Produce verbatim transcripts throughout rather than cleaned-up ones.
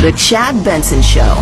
The Chad Benson Show.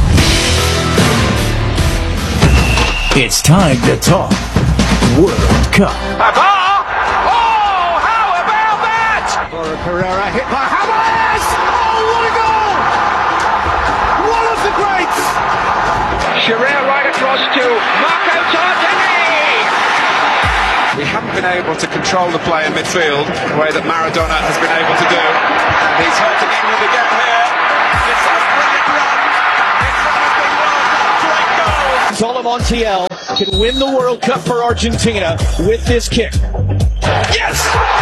It's time to talk World Cup. Oh, how about that? Laura Pereira hit by Hammers. Oh, what a goal! One of the greats. Shearer right across to Marco Tardelli. We haven't been able to control the play in midfield the way that Maradona has been able to do. And he's hurting England again here. It's a brilliant run. It's one of the World Cup great goals. Tolo Montiel can win the World Cup for Argentina with this kick. Yes!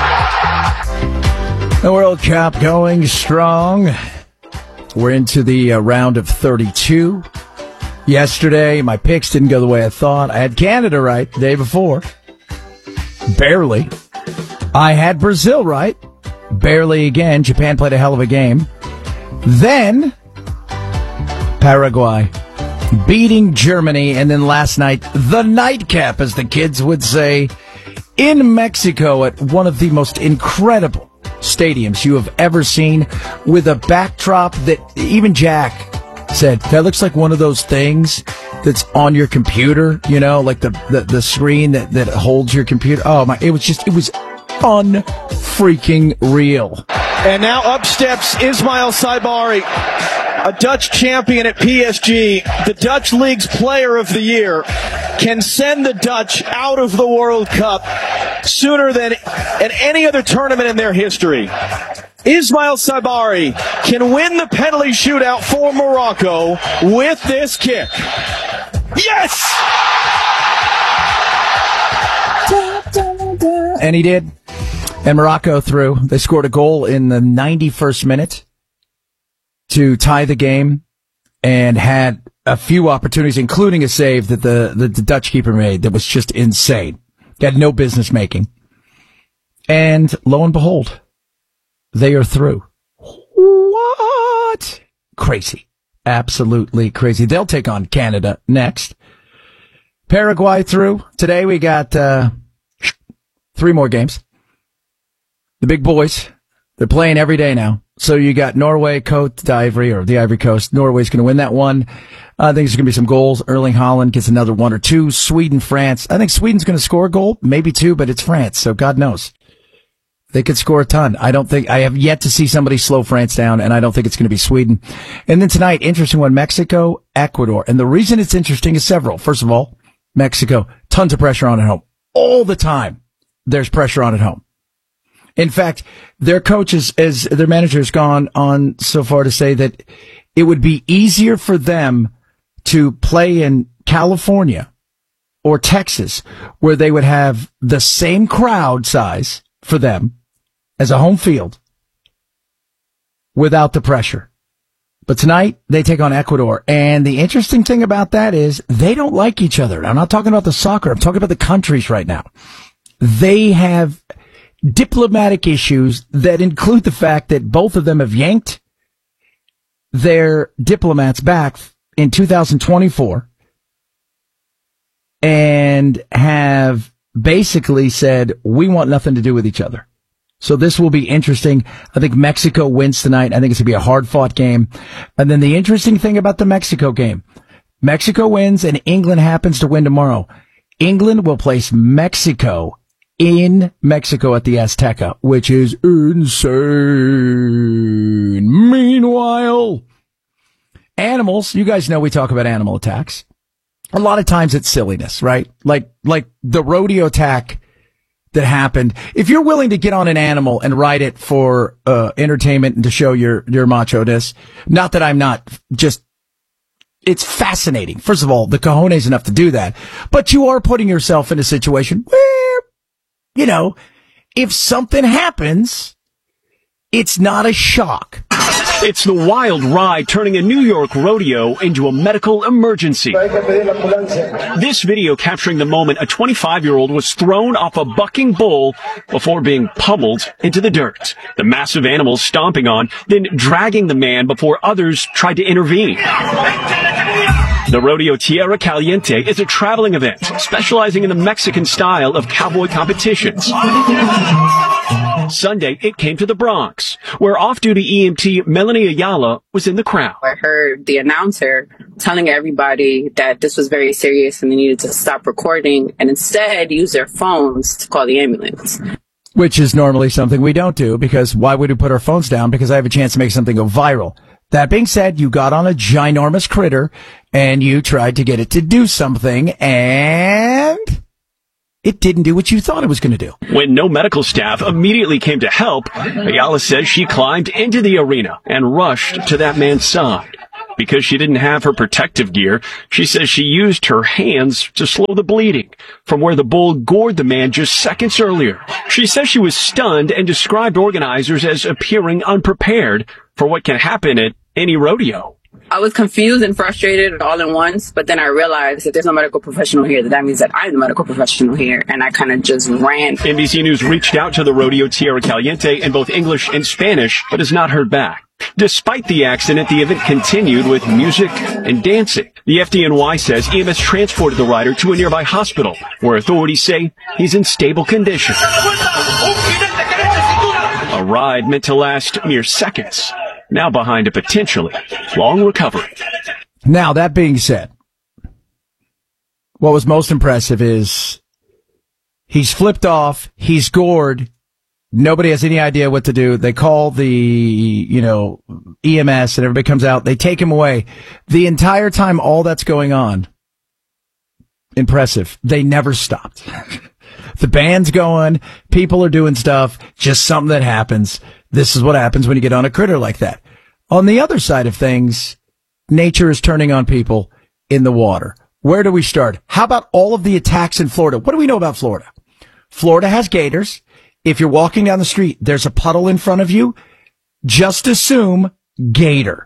The World Cup going strong. We're into the uh, round of thirty-two. Yesterday, my picks didn't go the way I thought. I had Canada right the day before. Barely. I had Brazil right. Barely again. Japan played a hell of a game. Then, Paraguay beating Germany. And then last night, the nightcap, as the kids would say, in Mexico at one of the most incredible stadiums you have ever seen, with a backdrop that even Jack said, that looks like one of those things that's on your computer, you know, like the, the, the screen that, that holds your computer. Oh my, it was just, it was unfreaking real. And now up steps Ismail Saibari, a Dutch champion at P S G, the Dutch League's Player of the Year, can send the Dutch out of the World Cup sooner than at any other tournament in their history. Ismail Saibari can win the penalty shootout for Morocco with this kick. Yes! And he did. And Morocco threw. They scored a goal in the ninety-first minute to tie the game and had a few opportunities, including a save that the, the, the Dutch keeper made that was just insane. He had no business making. And lo and behold, they are through. What? Crazy. Absolutely crazy. They'll take on Canada next. Paraguay through. Today we got uh, three more games. The big boys, they're playing every day now. So you got Norway, Cote d'Ivoire, or the Ivory Coast. Norway's going to win that one. I think there's going to be some goals. Erling Haaland gets another one or two. Sweden, France. I think Sweden's going to score a goal, maybe two, but it's France, so God knows. They could score a ton. I don't think, I have yet to see somebody slow France down, and I don't think it's going to be Sweden. And then tonight, interesting one, Mexico, Ecuador. And the reason it's interesting is several. First of all, Mexico, tons of pressure on at home. All the time, there's pressure on at home. In fact, their coaches, as their manager has gone on so far to say that it would be easier for them to play in California or Texas, where they would have the same crowd size for them as a home field without the pressure. But tonight, they take on Ecuador. And the interesting thing about that is they don't like each other. I'm not talking about the soccer. I'm talking about the countries right now. They have diplomatic issues that include the fact that both of them have yanked their diplomats back in two thousand twenty-four and have basically said, we want nothing to do with each other. So this will be interesting. I think Mexico wins tonight. I think it's going to be a hard-fought game. And then the interesting thing about the Mexico game, Mexico wins and England happens to win tomorrow. England will place Mexico in Mexico at the Azteca, which is insane. Meanwhile, animals, you guys know we talk about animal attacks. A lot of times it's silliness, right? Like, like the rodeo attack that happened. If you're willing to get on an animal and ride it for, uh, entertainment and to show your, your macho-ness, not that I'm not just, it's fascinating. First of all, the cojones enough to do that, but you are putting yourself in a situation where, you know, if something happens, it's not a shock. It's the wild ride turning a New York rodeo into a medical emergency. This video capturing the moment a twenty-five-year-old was thrown off a bucking bull before being pummeled into the dirt. The massive animal stomping on, then dragging the man before others tried to intervene. The Rodeo Tierra Caliente is a traveling event specializing in the Mexican style of cowboy competitions. Sunday, it came to the Bronx, where off-duty E M T Melanie Ayala was in the crowd. I heard the announcer telling everybody that this was very serious and they needed to stop recording and instead use their phones to call the ambulance. Which is normally something we don't do, because why would we put our phones down? Because I have a chance to make something go viral. That being said, you got on a ginormous critter and you tried to get it to do something, and it didn't do what you thought it was going to do. When no medical staff immediately came to help, Ayala says she climbed into the arena and rushed to that man's side. Because she didn't have her protective gear, she says she used her hands to slow the bleeding from where the bull gored the man just seconds earlier. She says she was stunned and described organizers as appearing unprepared for what can happen at any rodeo. I was confused and frustrated all at once, but then I realized if there's no medical professional here, that that means that I'm the medical professional here, and I kind of just ran. N B C News reached out to the rodeo Tierra Caliente in both English and Spanish, but has not heard back. Despite the accident, the event continued with music and dancing. The F D N Y says E M S transported the rider to a nearby hospital, where authorities say he's in stable condition. A ride meant to last mere seconds, now behind a potentially long recovery. Now, that being said, what was most impressive is he's flipped off, he's gored, nobody has any idea what to do. They call the, you know, E M S and everybody comes out, they take him away. The entire time all that's going on, impressive. They never stopped. The band's going, people are doing stuff, just something that happens. This is what happens when you get on a critter like that. On the other side of things, nature is turning on people in the water. Where do we start? How about all of the attacks in Florida? What do we know about Florida? Florida has gators. If you're walking down the street, there's a puddle in front of you, just assume gator.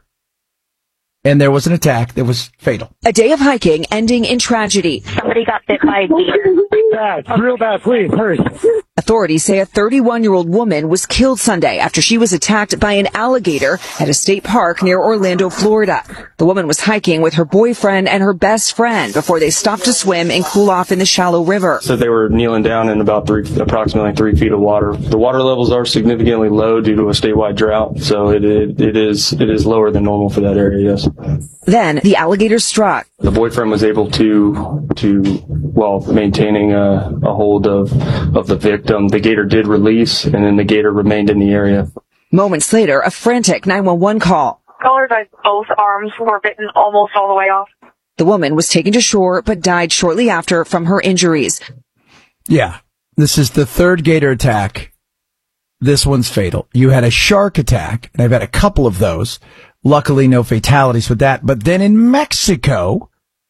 And there was an attack that was fatal. A day of hiking ending in tragedy. Somebody got bit by a gator. Bad, real bad, please, hurry. Authorities say a thirty-one-year-old woman was killed Sunday after she was attacked by an alligator at a state park near Orlando, Florida. The woman was hiking with her boyfriend and her best friend before they stopped to swim and cool off in the shallow river. So they were kneeling down in about three, approximately three feet of water. The water levels are significantly low due to a statewide drought, so it, it, it is it is lower than normal for that area, yes. Then the alligator struck. The boyfriend was able to, to well, maintaining a, a hold of, of the victim. The gator did release, and then the gator remained in the area. Moments later, a frantic nine one one call. Colors, both arms were bitten almost all the way off. The woman was taken to shore but died shortly after from her injuries. Yeah, this is the third gator attack. This one's fatal. You had a shark attack, and I've had a couple of those. Luckily, no fatalities with that. But then in Mexico,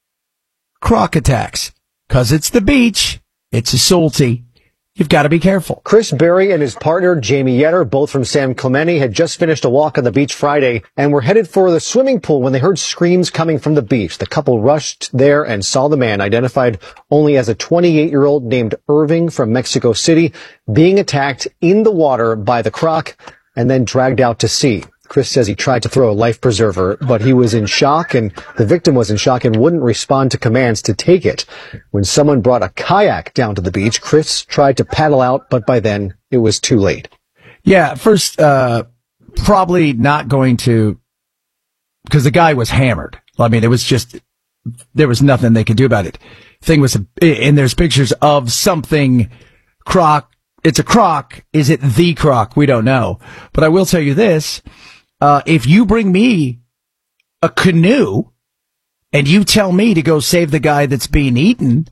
croc attacks. Because it's the beach, it's a salty. You've got to be careful. Chris Berry and his partner, Jamie Yetter, both from San Clemente, had just finished a walk on the beach Friday and were headed for the swimming pool when they heard screams coming from the beach. The couple rushed there and saw the man, identified only as a twenty-eight-year-old named Irving from Mexico City, being attacked in the water by the croc and then dragged out to sea. Chris says he tried to throw a life preserver, but he was in shock, and the victim was in shock and wouldn't respond to commands to take it. When someone brought a kayak down to the beach, Chris tried to paddle out, but by then it was too late. Yeah, first, uh, probably not going to, because the guy was hammered. I mean, it was just, there was nothing they could do about it. Thing was, and there's pictures of something croc. It's a croc. Is it the croc? We don't know. But I will tell you this. Uh, if you bring me a canoe and you tell me to go save the guy that's being eaten,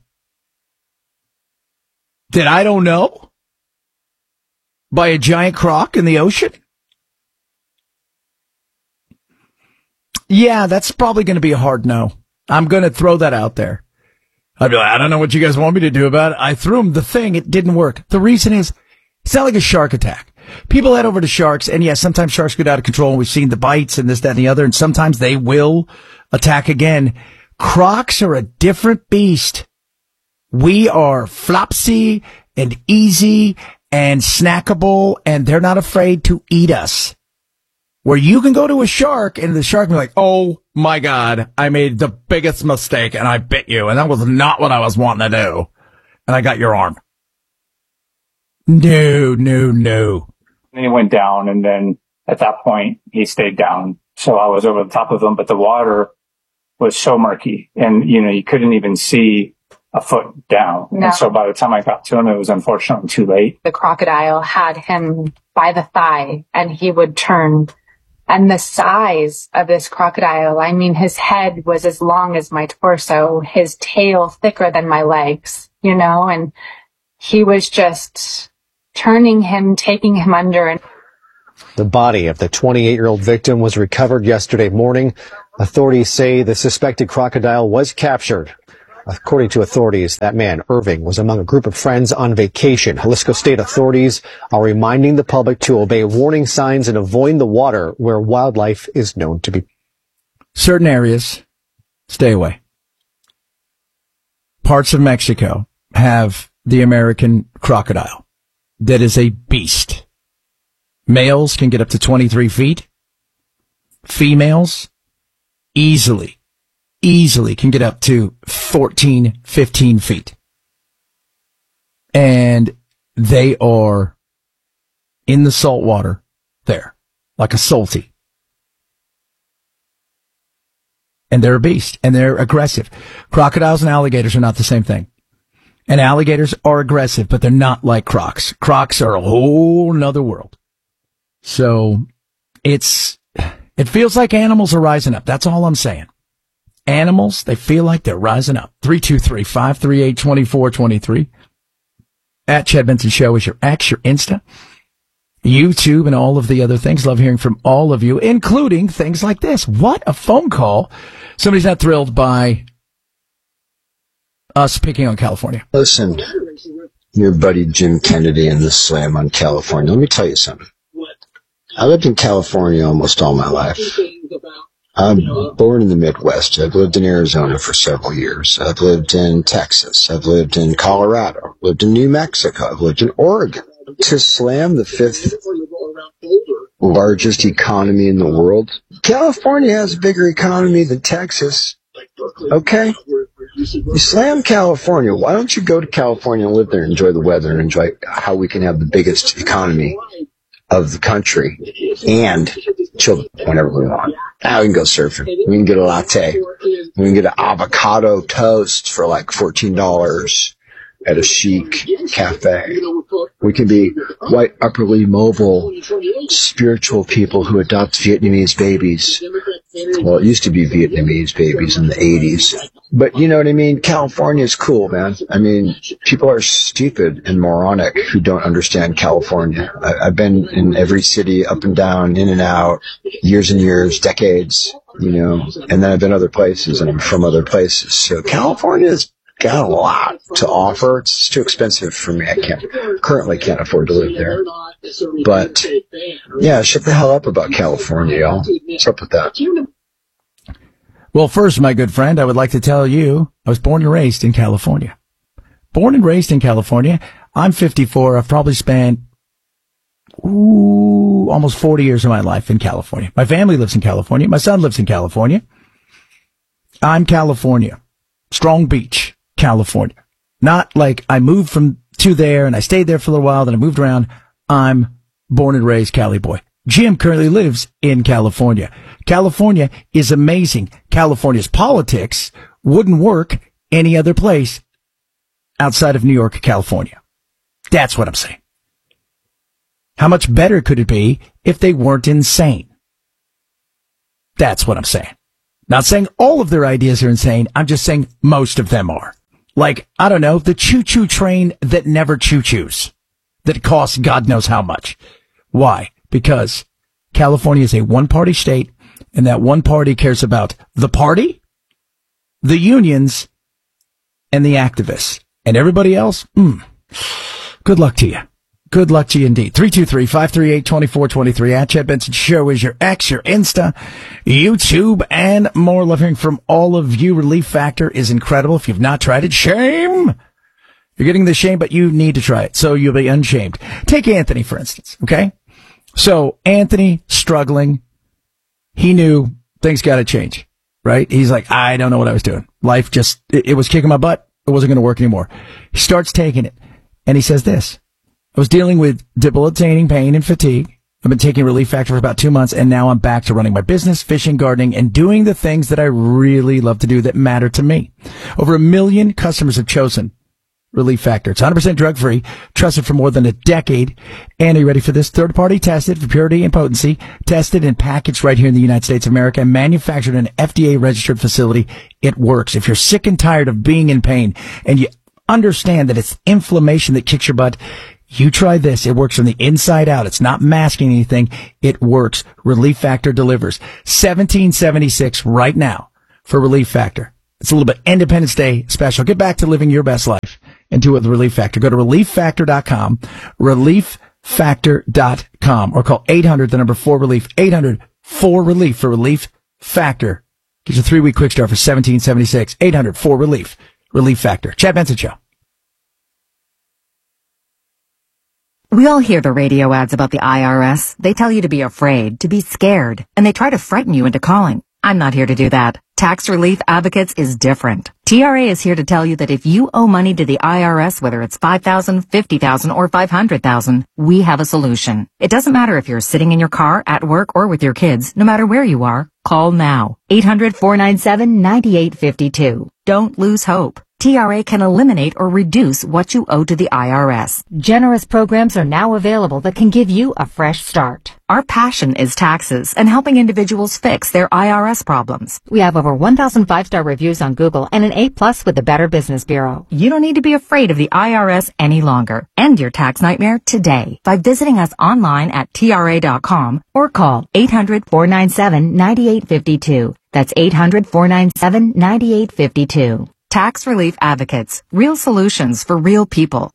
that I don't know, by a giant croc in the ocean? Yeah, that's probably going to be a hard no. I'm going to throw that out there. I'd be like, I don't know what you guys want me to do about it. I threw him the thing. It didn't work. The reason is, it's not like a shark attack. People head over to sharks, and yes, sometimes sharks get out of control, and we've seen the bites and this, that, and the other, and sometimes they will attack again. Crocs are a different beast. We are flopsy and easy and snackable, and they're not afraid to eat us. Where you can go to a shark, and the shark will be like, oh my God, I made the biggest mistake, and I bit you, and that was not what I was wanting to do. And I got your arm. No, no, no. And he went down, and then at that point, he stayed down. So I was over the top of him, but the water was so murky, and, you know, you couldn't even see a foot down. No. And so by the time I got to him, it was unfortunately too late. The crocodile had him by the thigh, and he would turn. And the size of this crocodile, I mean, his head was as long as my torso, his tail thicker than my legs, you know, and he was just turning him, taking him under. And the body of the twenty-eight-year-old victim was recovered yesterday morning. Authorities say the suspected crocodile was captured. According to authorities, that man, Irving, was among a group of friends on vacation. Jalisco State authorities are reminding the public to obey warning signs and avoid the water where wildlife is known to be. Certain areas, stay away. Parts of Mexico have the American crocodile. That is a beast. Males can get up to twenty-three feet. Females easily, easily can get up to fourteen, fifteen feet. And they are in the salt water there, like a salty. And they're a beast, and they're aggressive. Crocodiles and alligators are not the same thing. And alligators are aggressive, but they're not like crocs. Crocs are a whole nother world. So it's, it feels like animals are rising up. That's all I'm saying. Animals, they feel like they're rising up. three two three, five three eight, two four two three. At Chad Benson Show is your X, your Insta, YouTube, and all of the other things. Love hearing from all of you, including things like this. What a phone call. Somebody's not thrilled by us picking on California. Listen, your buddy Jim Kennedy and the slam on California. Let me tell you something. I lived in California almost all my life. I'm born in the Midwest. I've lived in Arizona for several years. I've lived in Texas. I've lived in Colorado. Lived in New Mexico. I've lived in Oregon. To slam the fifth largest economy in the world, California has a bigger economy than Texas. Okay? You slam California. Why don't you go to California and live there and enjoy the weather and enjoy how we can have the biggest economy of the country and chill whenever we want. Now we can go surfing. We can get a latte. We can get an avocado toast for like fourteen dollars at a chic cafe. We can be white, upperly mobile, spiritual people who adopt Vietnamese babies. Well, it used to be Vietnamese babies in the eighties. But you know what I mean? California is cool, man. I mean, people are stupid and moronic who don't understand California. I, I've been in every city, up and down, in and out, years and years, decades, you know, and then I've been other places and I'm from other places. So California's got a lot to offer. It's too expensive for me. I can't, currently can't afford to live there. But, yeah, shut the hell up about California, y'all. What's up with that? Well, first, my good friend, I would like to tell you, I was born and raised in California. Born and raised in California. I'm fifty-four. I've probably spent, ooh, almost forty years of my life in California. My family lives in California. My son lives in California. I'm California. Strong Beach, California. Not like I moved from to there and I stayed there for a little while, then I moved around. I'm born and raised Cali boy. Jim currently lives in California. California is amazing. California's politics wouldn't work any other place outside of New York, California. That's what I'm saying. How much better could it be if they weren't insane? That's what I'm saying. Not saying all of their ideas are insane. I'm just saying most of them are. Like, I don't know, the choo-choo train that never choo-choos. That costs God knows how much. Why? Because California is a one-party state, and that one party cares about the party, the unions, and the activists. And everybody else, mm, good luck to you. Good luck to you indeed. three two three, five three eight, two four two three. At Chad Benson Show is your X, your Insta, YouTube, and more. Love hearing from all of you. Relief Factor is incredible. If you've not tried it, shame. You're getting the shame, but you need to try it, so you'll be unshamed. Take Anthony, for instance, okay? So, Anthony, struggling. He knew things got to change, right? He's like, I don't know what I was doing. Life just, it, it was kicking my butt. It wasn't going to work anymore. He starts taking it, and he says this. I was dealing with debilitating pain and fatigue. I've been taking Relief Factor for about two months, and now I'm back to running my business, fishing, gardening, and doing the things that I really love to do that matter to me. Over a million customers have chosen Relief Factor. It's one hundred percent drug-free, trusted for more than a decade. And are you ready for this? Third-party tested for purity and potency, tested and packaged right here in the United States of America, and manufactured in an F D A-registered facility. It works. If you're sick and tired of being in pain, and you understand that it's inflammation that kicks your butt, you try this. It works from the inside out. It's not masking anything. It works. Relief Factor delivers. seventeen seventy-six right now for Relief Factor. It's a little bit Independence Day special. Get back to living your best life and do it with Relief Factor. Go to relief factor dot com, relief factor dot com, or call eight hundred, the number four relief, eight hundred four relief for Relief Factor. Get your three-week quick start for seventeen seventy-six, eight hundred four relief, Relief Factor. Chad Benson Show. We all hear the radio ads about the I R S. They tell you to be afraid, to be scared, and they try to frighten you into calling. I'm not here to do that. Tax Relief Advocates is different. T R A is here to tell you that if you owe money to the I R S, whether it's five thousand dollars, fifty thousand dollars, or five hundred thousand dollars, we have a solution. It doesn't matter if you're sitting in your car, at work, or with your kids. No matter where you are, call now. eight hundred, four nine seven, nine eight five two. Don't lose hope. T R A can eliminate or reduce what you owe to the I R S. Generous programs are now available that can give you a fresh start. Our passion is taxes and helping individuals fix their I R S problems. We have over one thousand five-star reviews on Google and an A plus with the Better Business Bureau. You don't need to be afraid of the I R S any longer. End your tax nightmare today by visiting us online at T R A dot com or call eight hundred, four nine seven, nine eight five two. That's eight hundred, four nine seven, nine eight five two. Tax Relief Advocates. Real solutions for real people.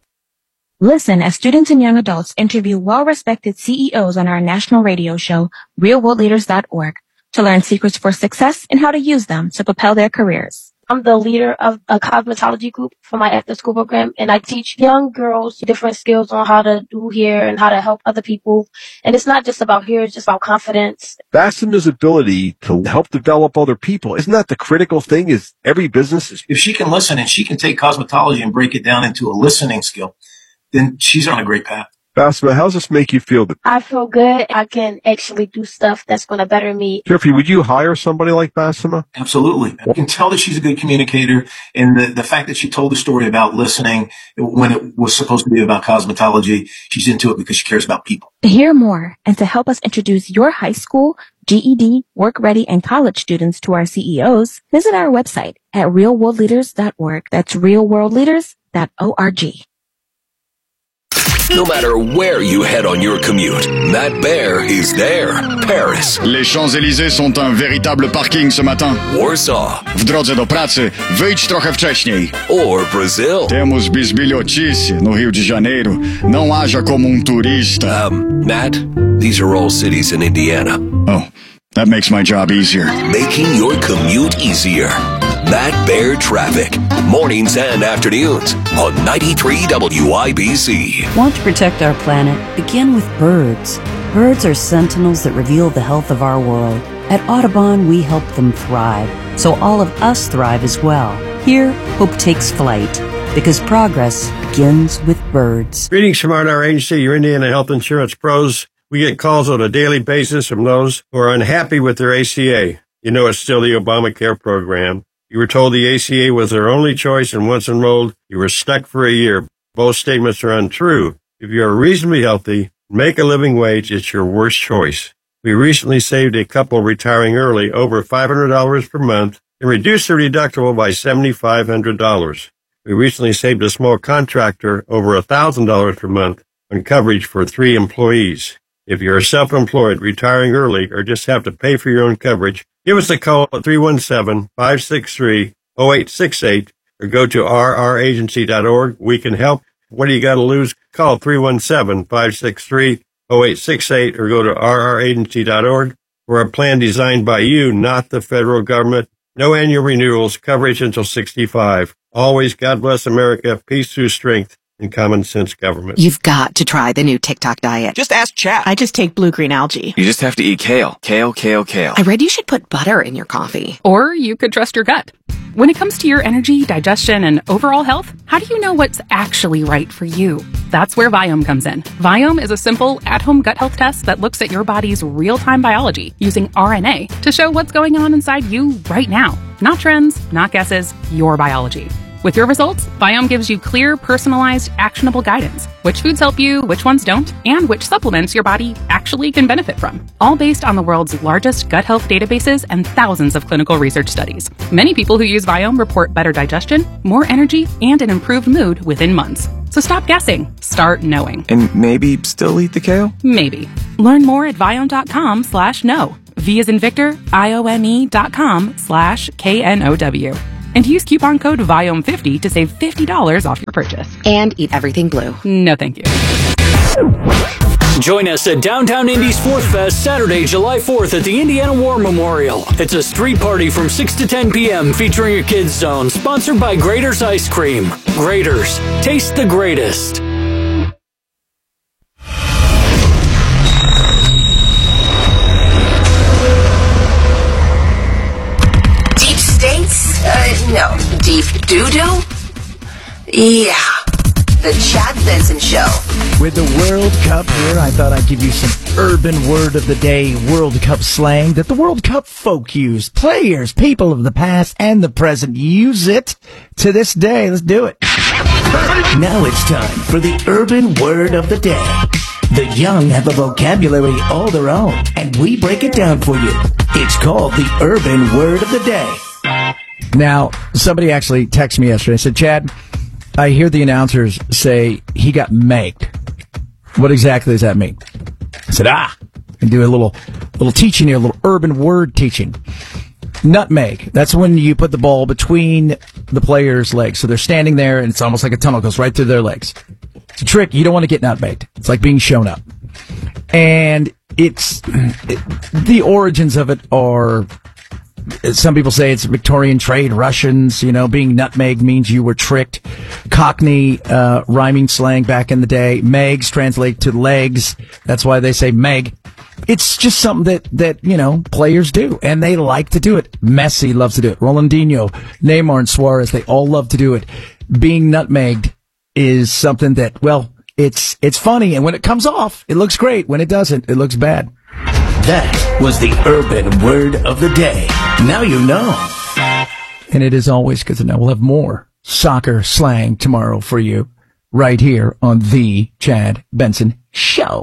Listen as students and young adults interview well-respected C E Os on our national radio show, real world leaders dot org, to learn secrets for success and how to use them to propel their careers. I'm the leader of a cosmetology group for my after-school program, and I teach young girls different skills on how to do hair and how to help other people. And it's not just about hair, it's just about confidence. Basema's ability to help develop other people, isn't that the critical thing? Is every business is... If she can listen and she can take cosmetology and break it down into a listening skill, then she's on a great path. Basma, how does this make you feel? I feel good. I can actually do stuff that's going to better me. Jeffrey, would you hire somebody like Basma? Absolutely. I can tell that she's a good communicator, and the, the fact that she told the story about listening when it was supposed to be about cosmetology, she's into it because she cares about people. To hear more and to help us introduce your high school, G E D, work ready, and college students to our C E Os, visit our website at real world leaders dot org. That's real world leaders dot org. No matter where you head on your commute, Matt Bear is there. Paris. Les Champs-Élysées są un véritable parking ce matin. Warsaw. W drodze do pracy, wyjdź trochę wcześniej. Or Brazil. Temos bisbilhotice no Rio de Janeiro. Não haja como um turista. Um, Matt, these are all cities in Indiana. Oh, that makes my job easier. Making your commute easier. Matt Bear Traffic. Mornings and afternoons on ninety-three W I B C. Want to protect our planet? Begin with birds. Birds are sentinels that reveal the health of our world. At Audubon, we help them thrive, so all of us thrive as well. Here, hope takes flight, because progress begins with birds. Greetings from our agency, your Indiana Health Insurance Pros. We get calls on a daily basis from those who are unhappy with their A C A. You know it's still the Obamacare program. You were told the A C A was their only choice, and once enrolled, you were stuck for a year. Both statements are untrue. If you are reasonably healthy, make a living wage, it's your worst choice. We recently saved a couple retiring early over five hundred dollars per month and reduced their deductible by seven thousand five hundred dollars. We recently saved a small contractor over one thousand dollars per month on coverage for three employees. If you're self-employed, retiring early, or just have to pay for your own coverage, give us a call at three one seven, five six three, zero eight six eight or go to r r agency dot org. We can help. What do you got to lose? Call three one seven, five six three, zero eight six eight or go to r r agency dot org. We're a plan designed by you, not the federal government. No annual renewals, coverage until sixty-five. Always God bless America, peace through strength, and common sense government. You've got to try the new TikTok diet. Just ask chat. I just take blue-green algae. You just have to eat kale. Kale, kale, kale. I read you should put butter in your coffee. Or you could trust your gut. When it comes to your energy, digestion, and overall health, how do you know what's actually right for you? That's where Viome comes in. Viome is a simple, at-home gut health test that looks at your body's real-time biology using R N A to show what's going on inside you right now. Not trends, not guesses, your biology. With your results, Viome gives you clear, personalized, actionable guidance. Which foods help you, which ones don't, and which supplements your body actually can benefit from. All based on the world's largest gut health databases and thousands of clinical research studies. Many people who use Viome report better digestion, more energy, and an improved mood within months. So stop guessing. Start knowing. And maybe still eat the kale? Maybe. Learn more at Viome.com slash know. V as in Victor, I O M E dot com slash K N O W. And use coupon code Viome fifty to save fifty dollars off your purchase. And eat everything blue. No, thank you. Join us at Downtown Indy Sports Fest Saturday, July fourth at the Indiana War Memorial. It's a street party from six to ten p.m. featuring a kids zone, sponsored by Graeter's Ice Cream. Graeter's, taste the greatest. States? Uh, no. Deep doo-doo? Yeah. The Chad Benson Show. With the World Cup here, I thought I'd give you some urban word of the day, World Cup slang that the World Cup folk use. Players, people of the past and the present use it to this day. Let's do it. Now it's time for the urban word of the day. The young have a vocabulary all their own, and we break it down for you. It's called the urban word of the day. Now, somebody actually texted me yesterday and said, Chad, I hear the announcers say he got megged. What exactly does that mean? I said, ah, and do a little, little teaching here, a little urban word teaching. Nutmeg. That's when you put the ball between the player's legs. So they're standing there and it's almost like a tunnel goes right through their legs. It's a trick. You don't want to get nutmegged. It's like being shown up. And it's, it, the origins of it are, some people say it's Victorian trade, Russians, you know, being nutmeg means you were tricked. Cockney, uh, rhyming slang back in the day. Megs translate to legs. That's why they say meg. It's just something that, that, you know, players do, and they like to do it. Messi loves to do it. Ronaldinho, Neymar, and Suarez, they all love to do it. Being nutmegged is something that, well, it's, it's funny, and when it comes off, it looks great. When it doesn't, it looks bad. That was the urban word of the day. Now you know. And it is always good to know. We'll have more soccer slang tomorrow for you right here on the Chad Benson Show.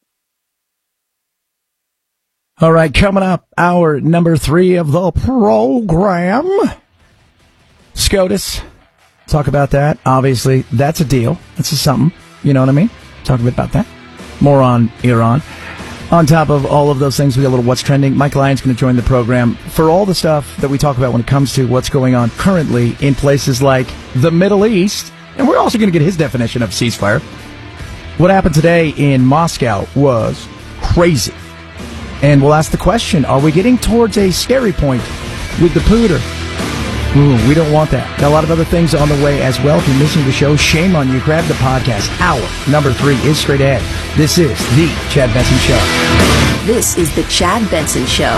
All right, coming up, hour number three of the program. SCOTUS. Talk about that. Obviously, that's a deal. That's a something. You know what I mean? Talk a bit about that. More on Iran. On top of all of those things, we got a little What's Trending. Mike Lyon's going to join the program for all the stuff that we talk about when it comes to what's going on currently in places like the Middle East. And we're also going to get his definition of ceasefire. What happened today in Moscow was crazy. And we'll ask the question, are we getting towards a scary point with the pooter? Ooh, we don't want that. Got a lot of other things on the way as well. If you're missing the show, shame on you. Grab the podcast. Hour number three is straight ahead. This is the Chad Benson Show. This is the Chad Benson Show.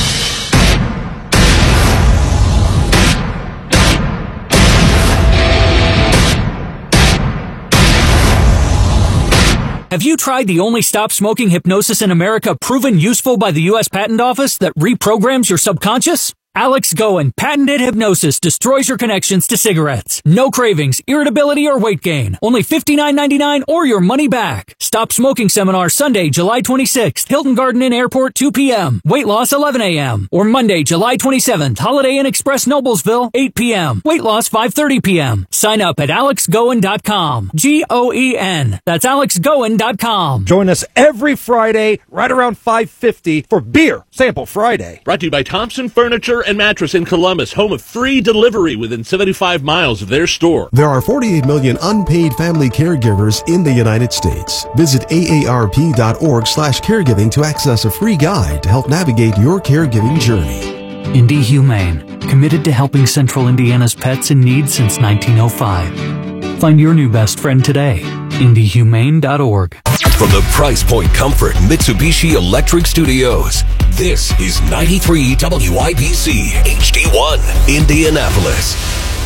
Have you tried the only stop smoking hypnosis in America proven useful by the U S Patent Office that reprograms your subconscious? Alex Goen, patented hypnosis destroys your connections to cigarettes. No cravings, irritability, or weight gain. Only fifty-nine ninety-nine or your money back. Stop Smoking Seminar Sunday, July twenty-sixth, Hilton Garden Inn Airport, two p.m. Weight loss, eleven a.m. Or Monday, July twenty-seventh, Holiday Inn Express Noblesville, eight p.m. Weight loss, five thirty p.m. Sign up at alex goen dot com. G O E N. That's alex goen dot com. Join us every Friday, right around five fifty, for Beer Sample Friday. Brought to you by Thompson Furniture and Mattress in Columbus, home of free delivery within seventy-five miles of their store. There are forty-eight million unpaid family caregivers in the United States. Visit A A R P dot org slash caregiving to access a free guide to help navigate your caregiving journey. Indy Humane, committed to helping Central Indiana's pets in need since nineteen oh five. Find your new best friend today indy humane dot org. From the Price Point Comfort Mitsubishi Electric Studios, this is ninety-three W I B C H D one, Indianapolis.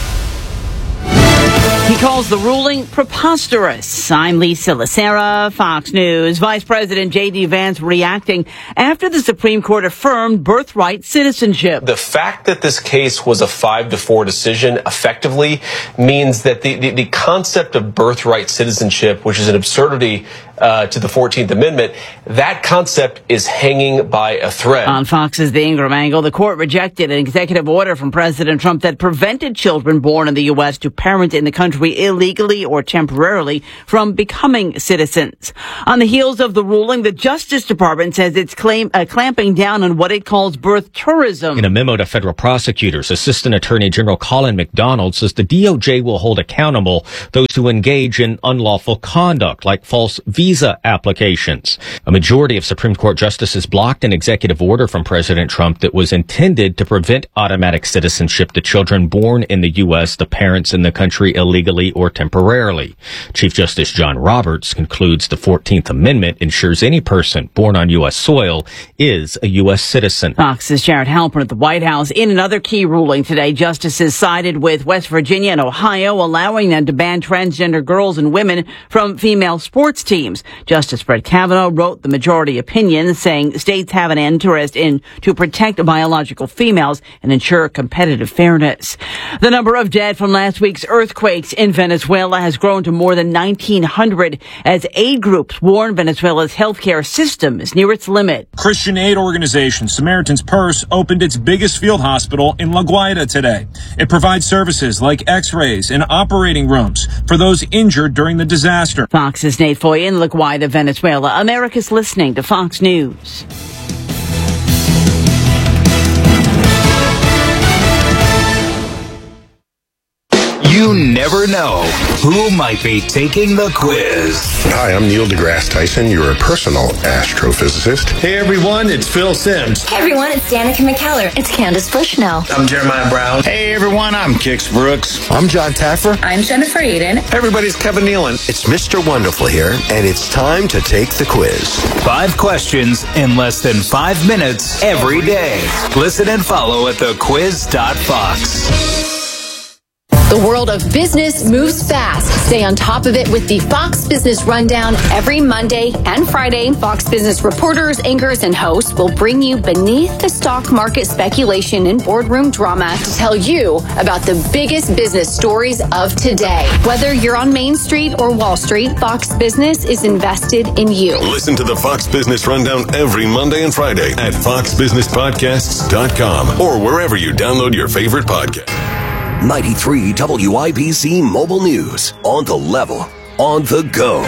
He calls the ruling preposterous. I'm Lisa Lacera, Fox News. Vice President J D. Vance reacting after the Supreme Court affirmed birthright citizenship. The fact that this case was a five to four decision effectively means that the, the, the concept of birthright citizenship, which is an absurdity uh, to the fourteenth Amendment, that concept is hanging by a thread. On Fox's The Ingram Angle, the court rejected an executive order from President Trump that prevented children born in the U S to parent in the country illegally or temporarily from becoming citizens. On the heels of the ruling, the Justice Department says it's claim, uh, clamping down on what it calls birth tourism. In a memo to federal prosecutors, Assistant Attorney General Colin McDonald says the D O J will hold accountable those who engage in unlawful conduct, like false visa applications. A majority of Supreme Court justices blocked an executive order from President Trump that was intended to prevent automatic citizenship to children born in the U S, the parents in the country illegally or temporarily. Chief Justice John Roberts concludes the fourteenth Amendment ensures any person born on U S soil is a U S citizen. Fox's Jared Halpern at the White House. In another key ruling today, justices sided with West Virginia and Ohio, allowing them to ban transgender girls and women from female sports teams. Justice Brett Kavanaugh wrote the majority opinion, saying states have an interest in to protect biological females and ensure competitive fairness. The number of dead from last week's earthquakes in Venezuela has grown to more than nineteen hundred as aid groups warn Venezuela's healthcare system is near its limit. Christian aid organization Samaritan's Purse opened its biggest field hospital in La Guaira today. It provides services like x-rays and operating rooms for those injured during the disaster. Fox's Nate Foy in La Guaira, Venezuela. America's listening to Fox News. You never know who might be taking the quiz. Hi, I'm Neil deGrasse Tyson, your personal astrophysicist. Hey everyone, it's Phil Sims. Hey everyone, it's Danica McKellar. It's Candace Bushnell. I'm Jeremiah Brown. Hey everyone, I'm Kix Brooks. I'm John Taffer. I'm Jennifer Aiden. Hey everybody's Kevin Nealon. It's Mister Wonderful here, and it's time to take the quiz. Five questions in less than five minutes every day. Listen and follow at the quiz dot fox. The world of business moves fast. Stay on top of it with the Fox Business Rundown. Every Monday and Friday, Fox Business reporters, anchors, and hosts will bring you beneath the stock market speculation and boardroom drama to tell you about the biggest business stories of today. Whether you're on Main Street or Wall Street, Fox Business is invested in you. Listen to the Fox Business Rundown every Monday and Friday at fox business podcasts dot com or wherever you download your favorite podcast. ninety-three W I B C Mobile News. On the level, on the go.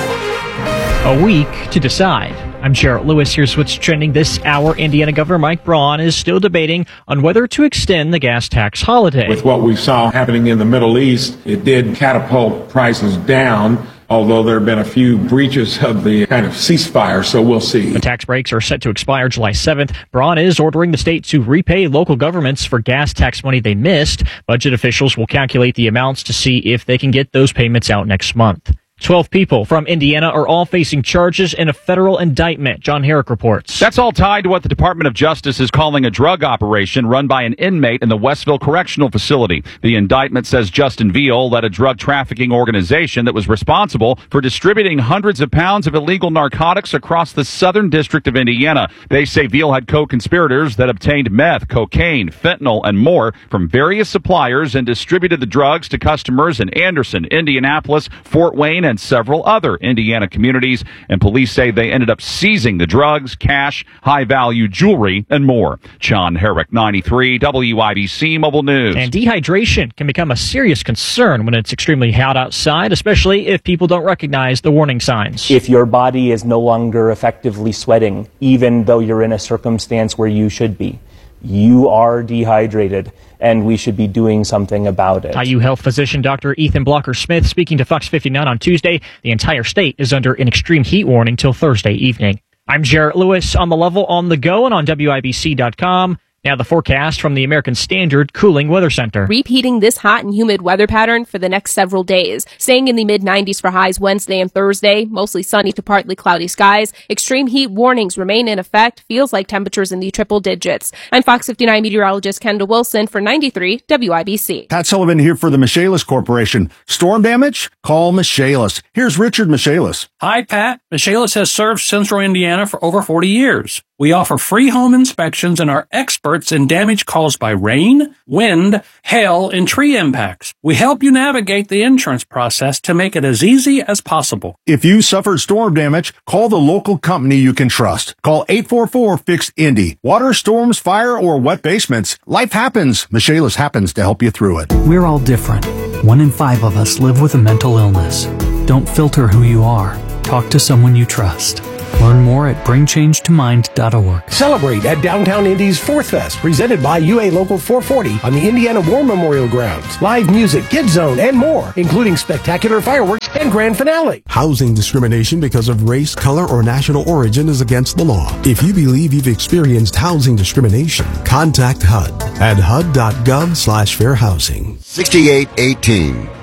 A week to decide. I'm Jarrett Lewis. Here's what's trending this hour. Indiana Governor Mike Braun is still debating on whether to extend the gas tax holiday. With what we saw happening in the Middle East, it did catapult prices down, although there have been a few breaches of the kind of ceasefire, so we'll see. The tax breaks are set to expire July seventh. Braun is ordering the state to repay local governments for gas tax money they missed. Budget officials will calculate the amounts to see if they can get those payments out next month. Twelve people from Indiana are all facing charges in a federal indictment. John Herrick reports. That's all tied to what the Department of Justice is calling a drug operation run by an inmate in the Westville Correctional Facility. The indictment says Justin Veal led a drug trafficking organization that was responsible for distributing hundreds of pounds of illegal narcotics across the Southern District of Indiana. They say Veal had co-conspirators that obtained meth, cocaine, fentanyl, and more from various suppliers and distributed the drugs to customers in Anderson, Indianapolis, Fort Wayne, and several other Indiana communities, and police say they ended up seizing the drugs, cash, high-value jewelry, and more. John Herrick, ninety-three W I B C Mobile News. And dehydration can become a serious concern when it's extremely hot outside, especially if people don't recognize the warning signs. If your body is no longer effectively sweating, even though you're in a circumstance where you should be, you are dehydrated, and we should be doing something about it. I U Health physician Doctor Ethan Blocker-Smith speaking to Fox fifty-nine on Tuesday. The entire state is under an extreme heat warning till Thursday evening. I'm Jarrett Lewis on the level, on the go, and on W I B C dot com. Now the forecast from the American Standard Cooling Weather Center. Repeating this hot and humid weather pattern for the next several days. Staying in the mid nineties for highs Wednesday and Thursday. Mostly sunny to partly cloudy skies. Extreme heat warnings remain in effect. Feels like temperatures in the triple digits. I'm Fox fifty-nine meteorologist Kendall Wilson for ninety-three W I B C. Pat Sullivan here for the Michaelis Corporation. Storm damage? Call Michaelis. Here's Richard Michaelis. Hi, Pat. Michaelis has served Central Indiana for over forty years. We offer free home inspections and are experts in damage caused by rain, wind, hail, and tree impacts. We help you navigate the insurance process to make it as easy as possible. If you suffered storm damage, call the local company you can trust. Call eight four four, F I X, Indy. Water, storms, fire, or wet basements. Life happens. Michaelis happens to help you through it. We're all different. One in five of us live with a mental illness. Don't filter who you are. Talk to someone you trust. Learn more at bring change to mind dot org. Celebrate at Downtown Indy's Fourth Fest, presented by U A Local four forty on the Indiana War Memorial Grounds. Live music, Kids Zone, and more, including spectacular fireworks and grand finale. Housing discrimination because of race, color, or national origin is against the law. If you believe you've experienced housing discrimination, contact H U D at H U D dot gov slash fair housing. sixty-eight eighteen.